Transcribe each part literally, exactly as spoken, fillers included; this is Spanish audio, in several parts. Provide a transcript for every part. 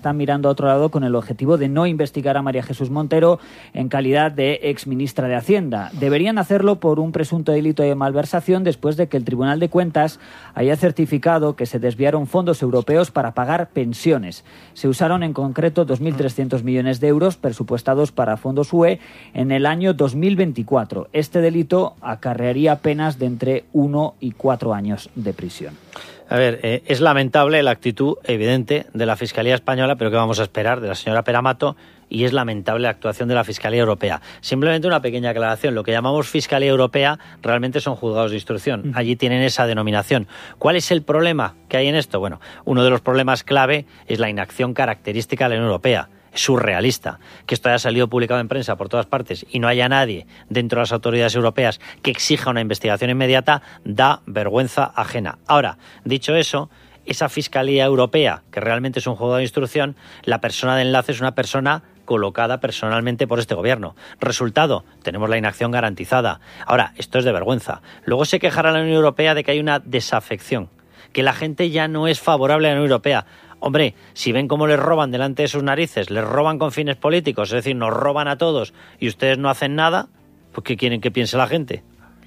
están mirando a otro lado con el objetivo de no investigar a María Jesús Montero en calidad de exministra de Hacienda. Deberían hacerlo por un presunto delito de malversación después de que el Tribunal de Cuentas haya certificado que se desviaron fondos europeos para pagar pensiones. Se usaron en concreto dos mil trescientos millones de euros presupuestados para fondos U E en el año dos mil veinticuatro. Este delito acarrearía penas de entre uno y cuatro años de prisión. A ver, eh, es lamentable la actitud evidente de la Fiscalía Española, pero ¿qué vamos a esperar de la señora Pera-Mato? Y es lamentable la actuación de la Fiscalía Europea. Simplemente una pequeña aclaración. Lo que llamamos Fiscalía Europea realmente son juzgados de instrucción. Allí tienen esa denominación. ¿Cuál es el problema que hay en esto? Bueno, uno de los problemas clave es la inacción característica de la Unión Europea. Es surrealista que esto haya salido publicado en prensa por todas partes y no haya nadie dentro de las autoridades europeas que exija una investigación inmediata, da vergüenza ajena. Ahora, dicho eso, esa Fiscalía Europea, que realmente es un juzgado de instrucción, la persona de enlace es una persona colocada personalmente por este gobierno. Resultado, tenemos la inacción garantizada. Ahora, esto es de vergüenza. Luego se quejará la Unión Europea de que hay una desafección, que la gente ya no es favorable a la Unión Europea. Hombre, si ven cómo les roban delante de sus narices, les roban con fines políticos, es decir, nos roban a todos y ustedes no hacen nada, pues ¿qué quieren que piense la gente?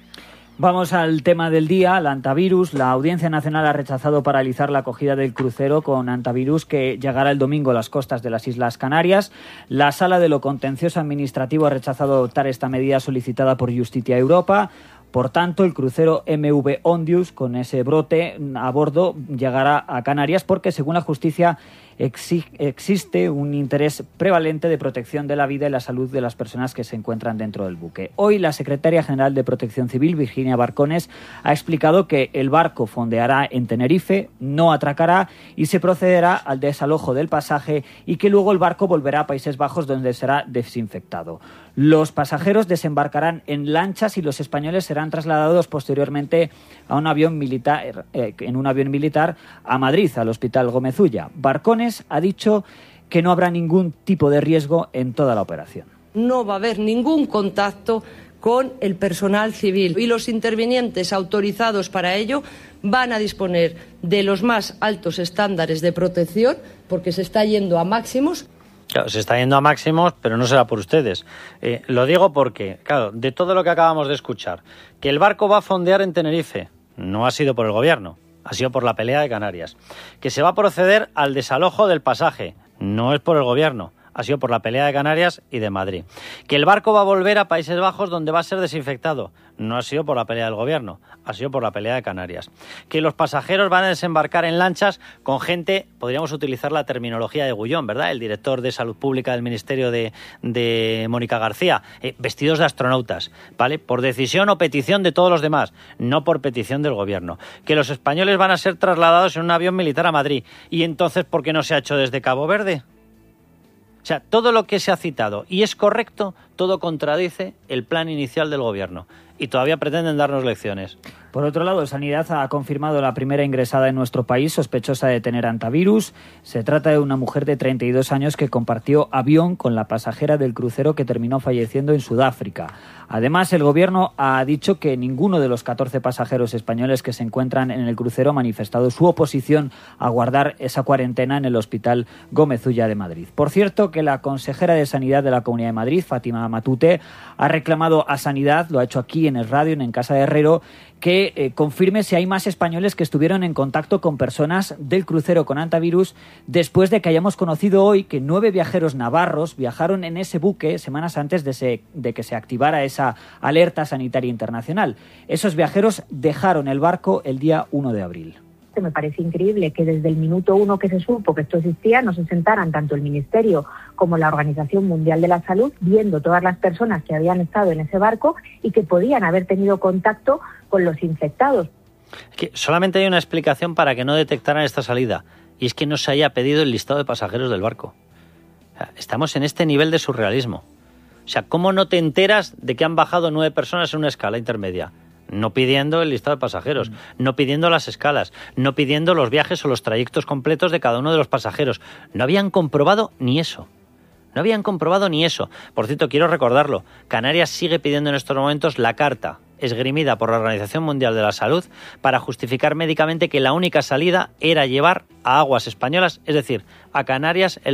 Vamos al tema del día, el antivirus. La Audiencia Nacional ha rechazado paralizar la acogida del crucero con antivirus que llegará el domingo a las costas de las Islas Canarias. La Sala de lo Contencioso Administrativo ha rechazado adoptar esta medida solicitada por Justitia Europa. Por tanto, el crucero M V Ondius, con ese brote a bordo, llegará a Canarias porque, según la justicia, exi- existe un interés prevalente de protección de la vida y la salud de las personas que se encuentran dentro del buque. Hoy, la secretaria general de Protección Civil, Virginia Barcones, ha explicado que el barco fondeará en Tenerife, no atracará y se procederá al desalojo del pasaje y que luego el barco volverá a Países Bajos, donde será desinfectado. Los pasajeros desembarcarán en lanchas y los españoles serán trasladados posteriormente a un avión militar, eh, en un avión militar a Madrid, al Hospital Gómez Ulla. Barcones ha dicho que no habrá ningún tipo de riesgo en toda la operación. No va a haber ningún contacto con el personal civil y los intervinientes autorizados para ello van a disponer de los más altos estándares de protección porque se está yendo a máximos. Claro, se está yendo a máximos, pero no será por ustedes. Eh, lo digo porque, claro, de todo lo que acabamos de escuchar, que el barco va a fondear en Tenerife, no ha sido por el gobierno, ha sido por la pelea de Canarias. Que se va a proceder al desalojo del pasaje, no es por el gobierno, ha sido por la pelea de Canarias y de Madrid. Que el barco va a volver a Países Bajos, donde va a ser desinfectado, no ha sido por la pelea del gobierno, ha sido por la pelea de Canarias. Que los pasajeros van a desembarcar en lanchas con gente, podríamos utilizar la terminología de Gullón, ¿verdad?, el director de Salud Pública del Ministerio de, de Mónica García, eh, vestidos de astronautas, ¿vale?, por decisión o petición de todos los demás, no por petición del gobierno. Que los españoles van a ser trasladados en un avión militar a Madrid. ¿Y entonces por qué no se ha hecho desde Cabo Verde? O sea, todo lo que se ha citado y es correcto, todo contradice el plan inicial del gobierno. Y todavía pretenden darnos lecciones. Por otro lado, Sanidad ha confirmado la primera ingresada en nuestro país sospechosa de tener antivirus. Se trata de una mujer de treinta y dos años que compartió avión con la pasajera del crucero que terminó falleciendo en Sudáfrica. Además, el gobierno ha dicho que ninguno de los catorce pasajeros españoles que se encuentran en el crucero ha manifestado su oposición a guardar esa cuarentena en el Hospital Gómez Ulla de Madrid. Por cierto, que la consejera de Sanidad de la Comunidad de Madrid, Fátima Matute, ha reclamado a Sanidad, lo ha hecho aquí en el radio, en Casa de Herrero, que eh, confirme si hay más españoles que estuvieron en contacto con personas del crucero con antivirus después de que hayamos conocido hoy que nueve viajeros navarros viajaron en ese buque semanas antes de, se, de que se activara esa alerta sanitaria internacional. Esos viajeros dejaron el barco el día uno de abril. Me parece increíble que desde el minuto uno que se supo que esto existía no se sentaran tanto el Ministerio como la Organización Mundial de la Salud viendo todas las personas que habían estado en ese barco y que podían haber tenido contacto con los infectados. Que solamente hay una explicación para que no detectaran esta salida y es que no se haya pedido el listado de pasajeros del barco. O sea, estamos en este nivel de surrealismo. O sea, ¿cómo no te enteras de que han bajado nueve personas en una escala intermedia? No pidiendo el listado de pasajeros, no pidiendo las escalas, no pidiendo los viajes o los trayectos completos de cada uno de los pasajeros. No habían comprobado ni eso. No habían comprobado ni eso. Por cierto, quiero recordarlo, Canarias sigue pidiendo en estos momentos la carta esgrimida por la Organización Mundial de la Salud para justificar médicamente que la única salida era llevar a aguas españolas, es decir, a Canarias, el